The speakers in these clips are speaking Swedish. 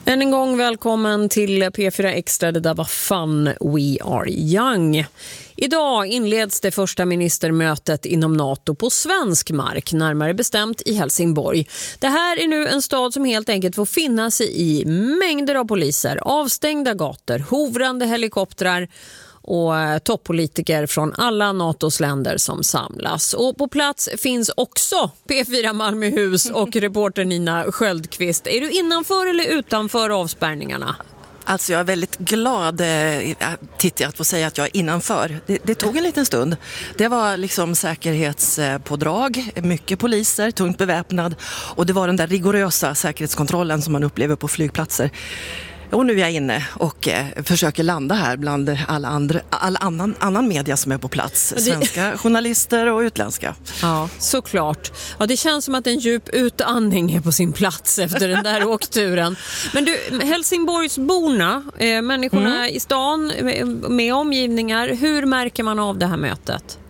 Än en gång välkommen till P4 Extra, det där var Fun We Are Young. Idag inleds det första ministermötet inom NATO på svensk mark, närmare bestämt i Helsingborg. Det här är nu en stad som helt enkelt får finna sig i mängder av poliser, avstängda gator, hovrande helikoptrar och toppolitiker från alla NATOs länder som samlas. Och på plats finns också P4 Malmöhus och reporter Nina Sköldqvist. Är du innanför eller utanför avspärrningarna? Alltså jag är väldigt glad, Titti, att få säga att jag är innanför. Det tog en liten stund. Det var liksom säkerhetspådrag, mycket poliser, tungt beväpnad. Och det var den där rigorösa säkerhetskontrollen som man upplever på flygplatser. Och nu är jag inne och försöker landa här bland all annan media som är på plats. Svenska journalister och utländska. Ja, såklart. Ja, det känns som att en djup utandning är på sin plats efter den där åkturen. Men du, Helsingborgsborna, människorna i stan med omgivningar, hur märker man av det här mötet?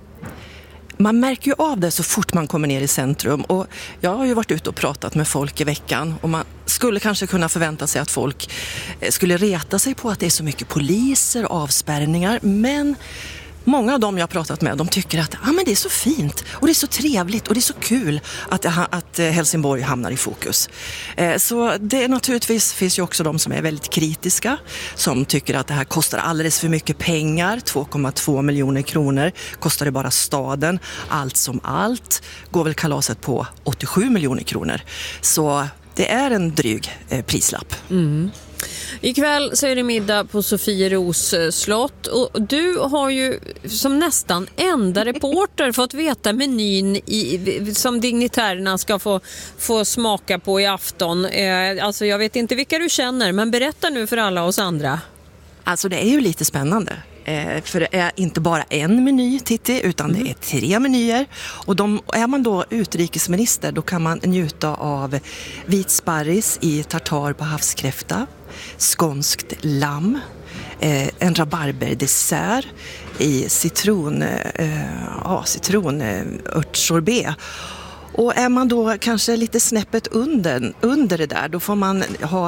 Man märker ju av det så fort man kommer ner i centrum, och jag har ju varit ute och pratat med folk i veckan, och man skulle kanske kunna förvänta sig att folk skulle reta sig på att det är så mycket poliser, avspärrningar, men många av dem jag har pratat med, de tycker att men det är så fint och det är så trevligt och det är så kul att Helsingborg hamnar i fokus. Så det naturligtvis finns ju också de som är väldigt kritiska, som tycker att det här kostar alldeles för mycket pengar. 2,2 miljoner kronor kostar det bara staden. Allt som allt går väl kalaset på 87 miljoner kronor. Så det är en dryg prislapp. Mm. Ikväll så är det middag på Sofieros slott, och du har ju som nästan enda reporter fått veta menyn som dignitärerna ska få smaka på i afton. Alltså jag vet inte vilka du känner, men berätta nu för alla oss andra. Alltså det är ju lite spännande. För det är inte bara en meny, Titti, utan det är 3 menyer. Och är man då utrikesminister, då kan man njuta av vit sparris i tartar på havskräfta, skånskt lamm, en rabarberdessert i citronörtsorbet. Och är man då kanske lite snäppet under det där, då får man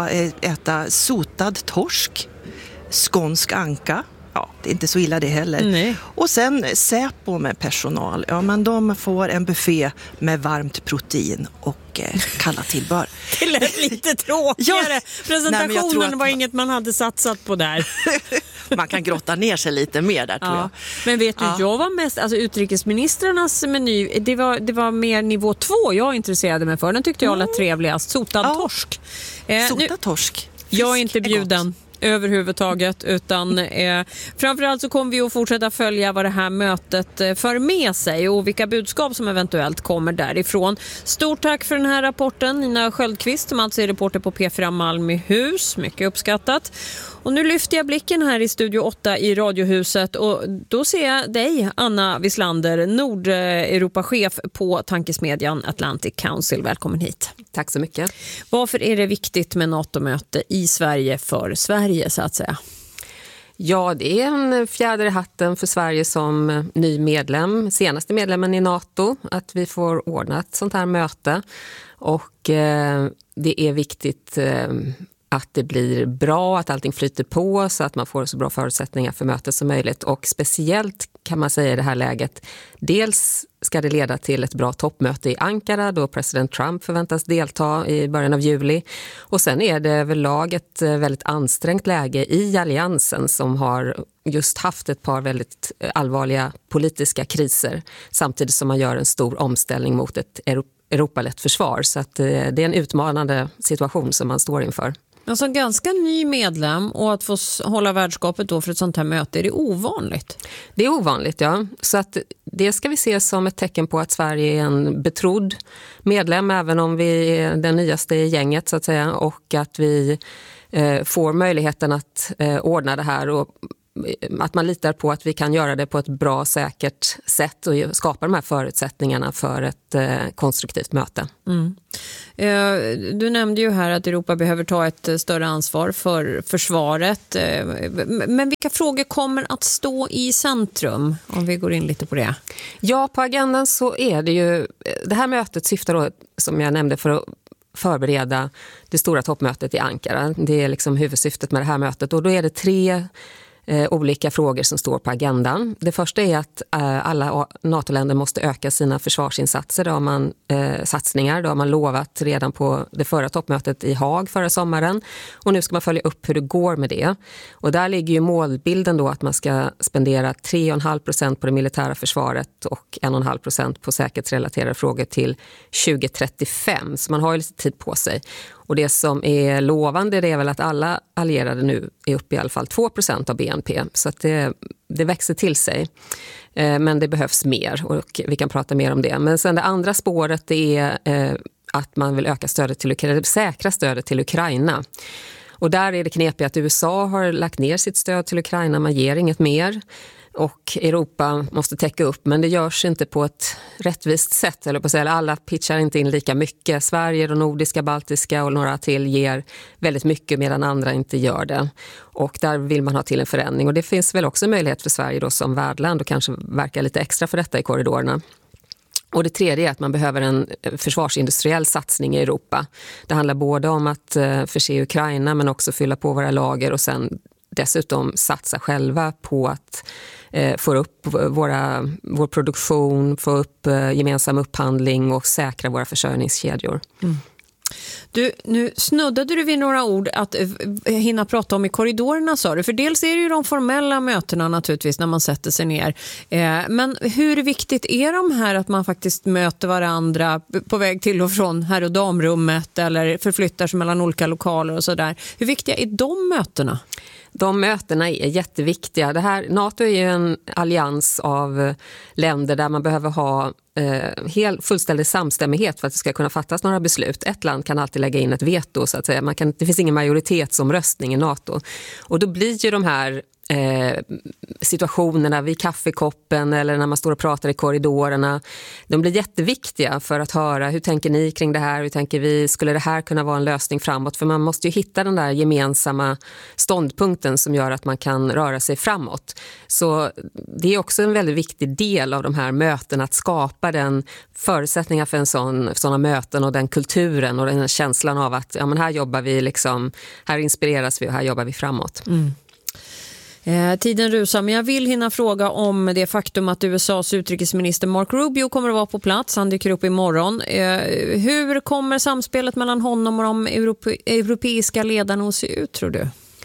äta sotad torsk, skånsk anka. Ja, det är inte så illa det heller. Nej. Och sen Säpo med personal. Ja, men de får en buffé med varmt protein och kalla tillbehör. Det lät lite tråkigare. Ja. Presentationen var inget man hade satsat på där. Man kan grotta ner sig lite mer där, tror jag. Men vet du, jag var mest, alltså utrikesministrarnas meny, det var mer nivå 2 jag intresserade mig för. Den tyckte jag lät trevligast. Sotad torsk. Sotad torsk. Jag är inte bjuden överhuvudtaget, utan framförallt så kommer vi att fortsätta följa vad det här mötet för med sig och vilka budskap som eventuellt kommer därifrån. Stort tack för den här rapporten, Nina Sköldqvist, som alltså är reporter på P4 Malmöhus, mycket uppskattat. Och nu lyfter jag blicken här i Studio 8 i Radiohuset, och då ser jag dig, Anna Wislander, Nordeuropachef på tankesmedjan Atlantic Council. Välkommen hit. Tack så mycket. Varför är det viktigt med NATO-möte i Sverige för Sverige, så att säga? Ja, det är en fjäder i hatten för Sverige som ny medlem, senaste medlemmen i NATO, att vi får ordna ett sånt här möte. Och det är viktigt att det blir bra, att allting flyter på så att man får så bra förutsättningar för mötet som möjligt. Och speciellt kan man säga i det här läget, dels ska det leda till ett bra toppmöte i Ankara då president Trump förväntas delta i början av juli. Och sen är det överlag ett väldigt ansträngt läge i alliansen som har just haft ett par väldigt allvarliga politiska kriser samtidigt som man gör en stor omställning mot ett Europalett försvar. Så att det är en utmanande situation som man står inför. Alltså ganska ny medlem, och att få hålla värdskapet då för ett sånt här möte, är det ovanligt? Det är ovanligt, ja. Så att det ska vi se som ett tecken på att Sverige är en betrodd medlem, även om vi är den nyaste i gänget så att säga, och att vi får möjligheten att ordna det här, och att man litar på att vi kan göra det på ett bra, säkert sätt och skapa de här förutsättningarna för ett konstruktivt möte. Mm. Du nämnde ju här att Europa behöver ta ett större ansvar för försvaret. Men vilka frågor kommer att stå i centrum, om vi går in lite på det? Ja, på agendan så är det ju, det här mötet syftar då, som jag nämnde, för att förbereda det stora toppmötet i Ankara. Det är liksom huvudsyftet med det här mötet, och då är det 3 olika frågor som står på agendan. Det första är att alla NATO-länder måste öka sina försvarsinsatser. Det har man lovat redan på det förra toppmötet i Haag förra sommaren, och nu ska man följa upp hur det går med det. Och där ligger ju målbilden då att man ska spendera 3,5% på det militära försvaret och 1,5% på säkerhetsrelaterade frågor till 2035, så man har ju lite tid på sig. Och det som är lovande, det är väl att alla allierade nu är uppe i alla fall 2% av BNP. Så att det växer till sig. Men det behövs mer, och vi kan prata mer om det. Men sen det andra spåret, det är att man vill öka säkra stödet till Ukraina. Och där är det knepigt att USA har lagt ner sitt stöd till Ukraina. Man ger inget mer. Och Europa måste täcka upp, men det görs inte på ett rättvist sätt. Eller på att säga, alla pitchar inte in lika mycket. Sverige, de nordiska, baltiska och några till ger väldigt mycket, medan andra inte gör det. Och där vill man ha till en förändring. Och det finns väl också möjlighet för Sverige då som värdland och kanske verka lite extra för detta i korridorerna. Och det tredje är att man behöver en försvarsindustriell satsning i Europa. Det handlar både om att förse Ukraina, men också fylla på våra lager, och sen dessutom satsa själva på att få upp vår produktion, få upp gemensam upphandling och säkra våra försörjningskedjor. Mm. Du, nu snuddade du vid några ord att hinna prata om i korridorerna, sa du. För dels är det ju de formella mötena naturligtvis när man sätter sig ner. Men hur viktigt är de här att man faktiskt möter varandra på väg till och från herr- och damrummet eller förflyttar sig mellan olika lokaler och sådär? Hur viktiga är de mötena? De mötena är jätteviktiga. NATO är ju en allians av länder där man behöver ha fullständig samstämmighet för att det ska kunna fattas några beslut. Ett land kan alltid lägga in ett veto, så att säga. Det finns ingen majoritetsomröstning i NATO. Och då blir ju de här situationerna vid kaffekoppen eller när man står och pratar i korridorerna, de blir jätteviktiga för att höra hur tänker ni kring det här, hur tänker vi, skulle det här kunna vara en lösning framåt, för man måste ju hitta den där gemensamma ståndpunkten som gör att man kan röra sig framåt. Så det är också en väldigt viktig del av de här mötena, att skapa den förutsättningar för sådana möten och den kulturen och den känslan av att ja, men här jobbar vi liksom, här inspireras vi och här jobbar vi framåt. Mm. Tiden rusar, men jag vill hinna fråga om det faktum att USAs utrikesminister Marco Rubio kommer att vara på plats. Han dyker upp imorgon. Hur kommer samspelet mellan honom och de europeiska ledarna att se ut, tror du?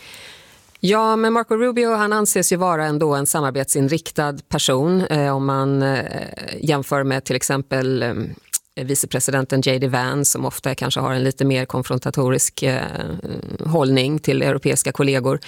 Ja, men Marco Rubio, han anses ju vara ändå en samarbetsinriktad person om man jämför med till exempel vicepresidenten J.D. Vance, som ofta kanske har en lite mer konfrontatorisk hållning till europeiska kollegor.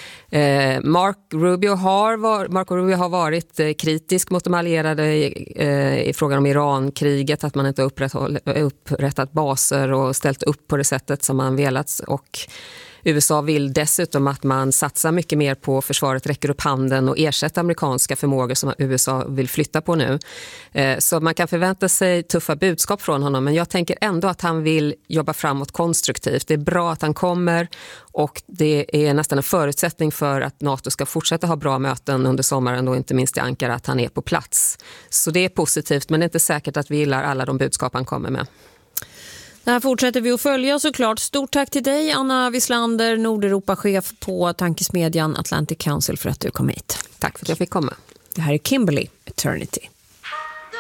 Marco Rubio har varit kritisk mot de allierade i frågan om Iran-kriget, att man inte upprättat baser och ställt upp på det sättet som man velat, och USA vill dessutom att man satsar mycket mer på försvaret, räcker upp handen och ersätter amerikanska förmågor som USA vill flytta på nu. Så man kan förvänta sig tuffa budskap från honom, men jag tänker ändå att han vill jobba framåt konstruktivt. Det är bra att han kommer, och det är nästan en förutsättning för att NATO ska fortsätta ha bra möten under sommaren, och inte minst i Ankara, att han är på plats. Så det är positivt, men det är inte säkert att vi gillar alla de budskap han kommer med. Det här fortsätter vi att följa såklart. Stort tack till dig, Anna Wislander, Nordeuropa-chef på tankesmedjan Atlantic Council, för att du kom hit. Tack för att jag fick komma. Det här är Kimberly Eternity.